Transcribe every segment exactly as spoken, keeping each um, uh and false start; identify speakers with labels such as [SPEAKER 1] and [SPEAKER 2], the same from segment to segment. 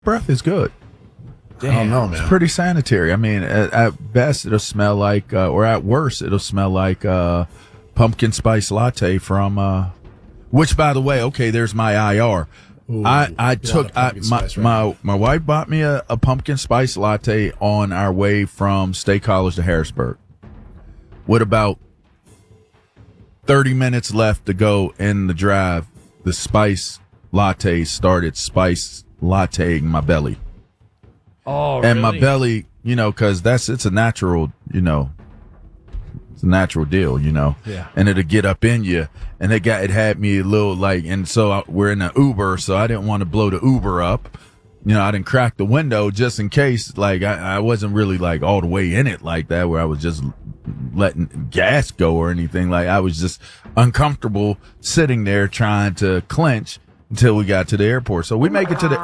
[SPEAKER 1] breath is good.
[SPEAKER 2] Damn. I don't know, man.
[SPEAKER 1] It's pretty sanitary. I mean, at, at best, it'll smell like, uh, or at worst, it'll smell like uh, pumpkin spice latte from, uh, which, by the way, okay, there's my I R.
[SPEAKER 2] Ooh,
[SPEAKER 1] I, I took I, my, right my my wife bought me a, a pumpkin spice latte on our way from State College to Harrisburg. With about thirty minutes left to go in the drive, the spice latte started spice latteing my belly.
[SPEAKER 3] Oh,
[SPEAKER 1] and
[SPEAKER 3] really?
[SPEAKER 1] my belly, you know, because that's it's a natural, you know, it's a natural deal, you know.
[SPEAKER 2] Yeah.
[SPEAKER 1] And it'll get up in you, and it got it had me a little like, and so I, we're in an Uber, so I didn't want to blow the Uber up. You know, I didn't crack the window just in case. Like I, I wasn't really like all the way in it like that, where I was just letting gas go or anything. Like I was just uncomfortable sitting there trying to clench until we got to the airport. So we make it to the.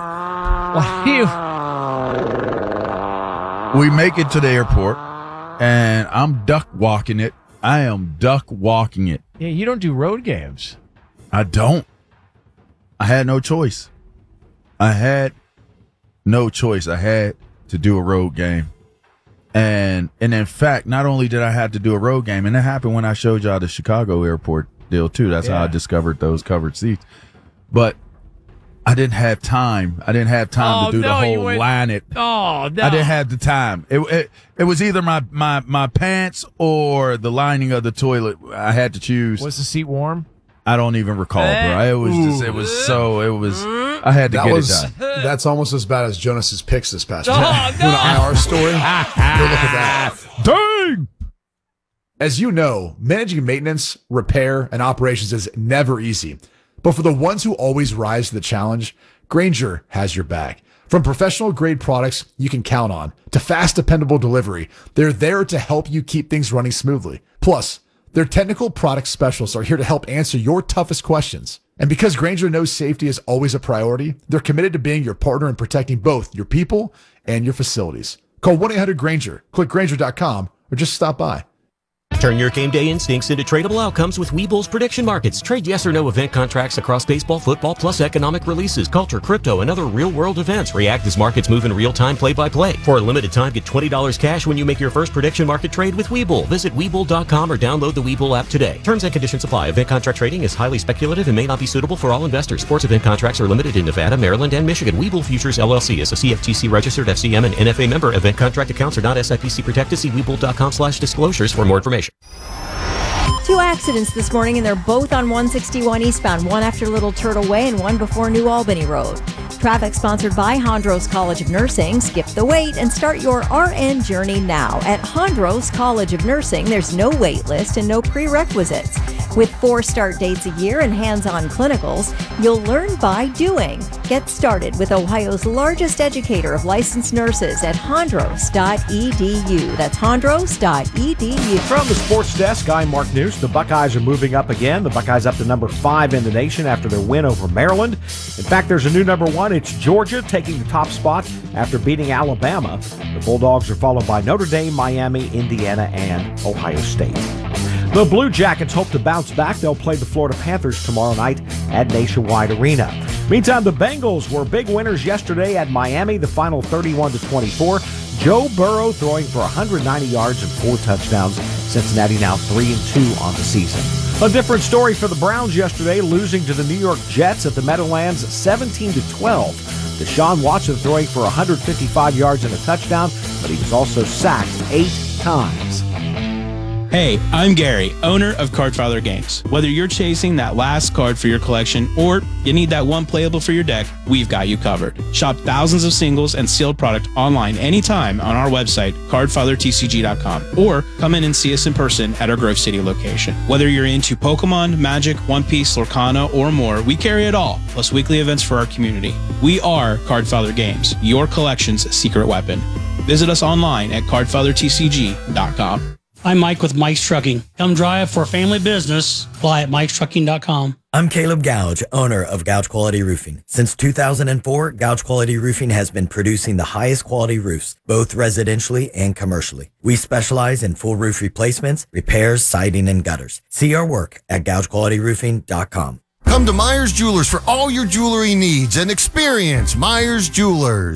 [SPEAKER 1] We make it to the airport, and I'm duck walking it. I am duck walking it.
[SPEAKER 3] Yeah, you don't do road games.
[SPEAKER 1] I don't. I had no choice. I had no choice. I had to do a road game. And and in fact, not only did I have to do a road game, and it happened when I showed y'all the Chicago airport deal too. That's yeah. how I discovered those covered seats. But I didn't have time. I didn't have time
[SPEAKER 3] oh,
[SPEAKER 1] to do
[SPEAKER 3] no,
[SPEAKER 1] the whole
[SPEAKER 3] went,
[SPEAKER 1] line it.
[SPEAKER 3] Oh, no.
[SPEAKER 1] I didn't have the time. It, it it was either my, my, my pants or the lining of the toilet. I had to choose.
[SPEAKER 3] Was the seat warm?
[SPEAKER 1] I don't even recall, bro. It was just, it was so, it was, I had to
[SPEAKER 2] that
[SPEAKER 1] get
[SPEAKER 2] was,
[SPEAKER 1] it done.
[SPEAKER 2] That's almost as bad as Jonas's picks this past
[SPEAKER 3] oh,
[SPEAKER 2] week.
[SPEAKER 3] No.
[SPEAKER 2] An I R story. Go look at that.
[SPEAKER 1] Dang!
[SPEAKER 2] As you know, managing maintenance, repair, and operations is never easy. But for the ones who always rise to the challenge, Grainger has your back. From professional grade products you can count on to fast, dependable delivery, they're there to help you keep things running smoothly. Plus, their technical product specialists are here to help answer your toughest questions. And because Grainger knows safety is always a priority, they're committed to being your partner in protecting both your people and your facilities. Call one eight hundred Grainger, click Grainger dot com, or just stop by.
[SPEAKER 4] Turn your game day instincts into tradable outcomes with Webull's prediction markets. Trade yes or no event contracts across baseball, football, plus economic releases, culture, crypto, and other real-world events. React as markets move in real time, play-by-play. For a limited time, get twenty dollars cash when you make your first prediction market trade with Webull. Visit Webull dot com or download the Webull app today. Terms and conditions apply. Event contract trading is highly speculative and may not be suitable for all investors. Sports event contracts are limited in Nevada, Maryland, and Michigan. Webull Futures, L L C is a C F T C registered F C M and N F A member. Event contract accounts are not S I P C protected. See Webull dot com slash disclosures for more information.
[SPEAKER 5] Two accidents this morning, and they're both on one sixty-one eastbound, one after Little Turtle Way and one before New Albany Road. Traffic sponsored by Hondros College of Nursing. Skip the wait and start your R N journey now. At Hondros College of Nursing, there's no wait list and no prerequisites. With four start dates a year and hands-on clinicals, you'll learn by doing. Get started with Ohio's largest educator of licensed nurses at hondros dot e d u. That's hondros dot e d u.
[SPEAKER 6] From the sports desk, I'm Mark News. The Buckeyes are moving up again. The Buckeyes up to number five in the nation after their win over Maryland. In fact, there's a new number one. It's Georgia taking the top spot after beating Alabama. The Bulldogs are followed by Notre Dame, Miami, Indiana, and Ohio State. The Blue Jackets hope to bounce back. They'll play the Florida Panthers tomorrow night at Nationwide Arena. Meantime, the Bengals were big winners yesterday at Miami, the final thirty-one to twenty-four. Joe Burrow throwing for one hundred ninety yards and four touchdowns. Cincinnati now three and two on the season. A different story for the Browns yesterday, losing to the New York Jets at the Meadowlands seventeen to twelve. Deshaun Watson throwing for one hundred fifty-five yards and a touchdown, but he was also sacked eight times.
[SPEAKER 7] Hey, I'm Gary, owner of Cardfather Games. Whether you're chasing that last card for your collection or you need that one playable for your deck, we've got you covered. Shop thousands of singles and sealed product online anytime on our website, card father t c g dot com, or come in and see us in person at our Grove City location. Whether you're into Pokemon, Magic, One Piece, Lorcana, or more, we carry it all, plus weekly events for our community. We are Cardfather Games, your collection's secret weapon. Visit us online at card father t c g dot com.
[SPEAKER 8] I'm Mike with Mike's Trucking. Come drive for family business. Apply at mikes trucking dot com.
[SPEAKER 9] I'm Caleb Gouge, owner of Gouge Quality Roofing. Since two thousand four, Gouge Quality Roofing has been producing the highest quality roofs, both residentially and commercially. We specialize in full roof replacements, repairs, siding, and gutters. See our work at gouge quality roofing dot com.
[SPEAKER 10] Come to Myers Jewelers for all your jewelry needs and experience Myers Jewelers.